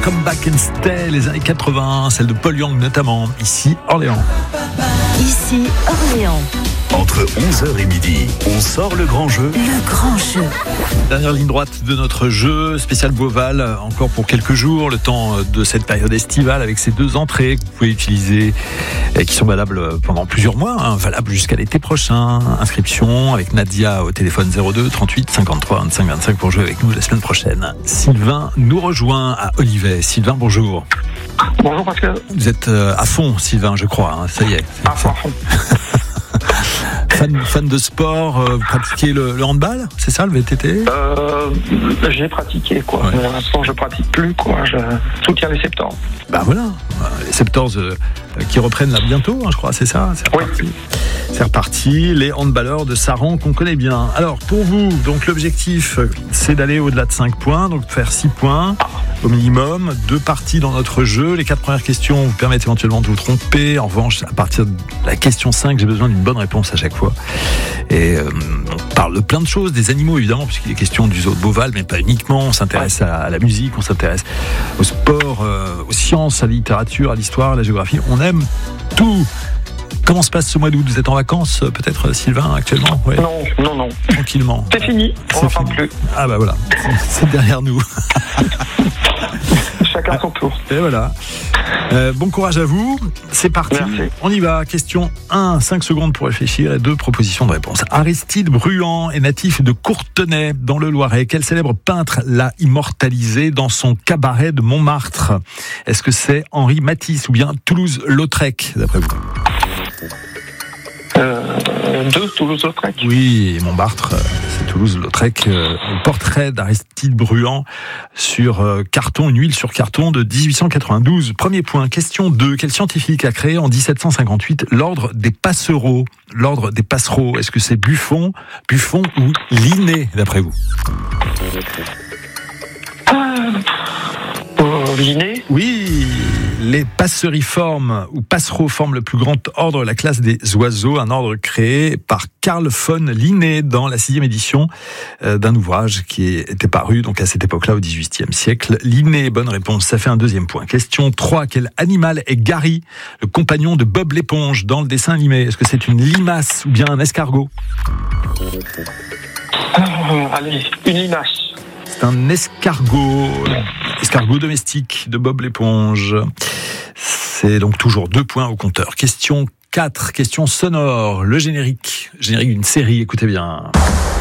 Come Back and Stay, les années 80, celle de Paul Young notamment, ici Orléans. Ici Orléans. Entre 11h et midi, on sort le grand jeu. Le grand jeu. Dernière ligne droite de notre jeu, spécial Beauval, encore pour quelques jours, le temps de cette période estivale avec ces 2 entrées que vous pouvez utiliser et qui sont valables pendant plusieurs mois, valables jusqu'à l'été prochain. Inscription avec Nadia au téléphone 02 38 53 25 25 pour jouer avec nous la semaine prochaine. Sylvain nous rejoint à Olivet. Sylvain, bonjour. Bonjour Pascal. Vous êtes à fond, Sylvain, je crois, ça y est. À fond. Fan de sport, vous pratiquez le handball, c'est ça le VTT ? J'ai pratiqué quoi. Ouais. Pour l'instant je pratique plus quoi. Je soutiens les Septors. Bah voilà, les Septors qui reprennent là bientôt, je crois, c'est ça ? C'est reparti. Oui. C'est reparti, les handballeurs de Saran qu'on connaît bien. Alors pour vous, donc l'objectif c'est d'aller au-delà de 5 points, donc de faire 6 points au minimum, 2 parties dans notre jeu. Les 4 premières questions vous permettent éventuellement de vous tromper. En revanche, à partir de la question 5, j'ai besoin d'une bonne réponse à chaque fois. Et on parle de plein de choses, des animaux évidemment, puisqu'il est question du zoo de Beauval, mais pas uniquement. On s'intéresse à la musique, on s'intéresse au sport, aux sciences, à la littérature, à l'histoire, à la géographie. On aime tout. Comment se passe ce mois d'août ? Vous êtes en vacances, peut-être, Sylvain, actuellement ? Ouais. Non. Tranquillement. C'est fini. On n'en parle plus. Ah bah voilà, c'est derrière nous. Chacun son tour. Et voilà. Bon courage à vous. C'est parti. Merci. On y va. Question 1, 5 secondes pour réfléchir et 2 propositions de réponse. Aristide Bruand est natif de Courtenay, dans le Loiret. Quel célèbre peintre l'a immortalisé dans son cabaret de Montmartre ? Est-ce que c'est Henri Matisse ou bien Toulouse-Lautrec, d'après vous ? 2 Toulouse-Lautrec. Oui, Montmartre, c'est Toulouse-Lautrec. Le portrait d'Aristide Bruand sur carton, une huile sur carton de 1892. Premier point. Question 2. Quel scientifique a créé en 1758 l'ordre des passereaux ? L'ordre des passereaux, est-ce que c'est Buffon ou Linné, d'après vous ? Linné. Oui, les passeriformes ou passereaux forment le plus grand ordre, la classe des oiseaux, un ordre créé par Carl von Linné dans la 6e édition d'un ouvrage qui était paru donc à cette époque-là au XVIIIe siècle. Linné, bonne réponse, ça fait un 2e point. Question 3, quel animal est Gary, le compagnon de Bob l'éponge dans le dessin animé ? Est-ce que c'est une limace ou bien un escargot ? Allez, une limace. C'est un escargot domestique de Bob l'éponge. C'est donc toujours 2 points au compteur. Question 4, question sonore, le générique d'une série, écoutez bien.